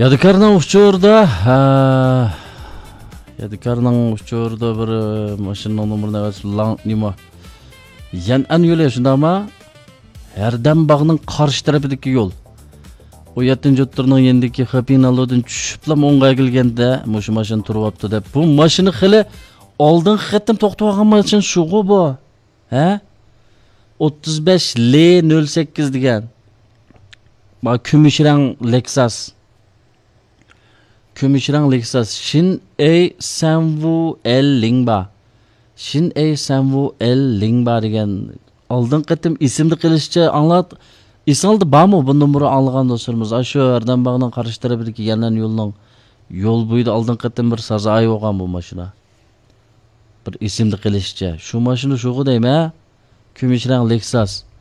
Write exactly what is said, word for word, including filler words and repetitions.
Yadikarның учурда, Yadikarның учурда bir машинаның номеріне қатысып лаңқ нема. Ян ан yolu şundama, Erdem bağının karşı tarafındaki yol. O yatın jotlarının yendeki Xapinalodun düşüplam onğa gelgende, şu maşın turupaptı dep. Bu maşını xili aldın xetim toxtavagan maşın şuğu bu. He? otuz beş L nol sekiz degan. Ba kümüşrang Lexus. Kümüşrang Lexus. Shin A Samwu L Lingba. Shin A Samwu L Lingba degan. Aldın qetim isimli qilishcha anlat. İsaldı ba mı bu numara algan dostlarımız? Aşu Erdem bağının karşı tarafındaki yandan yolun yol boyida aldın qetim bir sazay olgan bu maşına. Bir isimli qilishcha. Şu maşını şuğu deyme. Kümüşrang Lexus.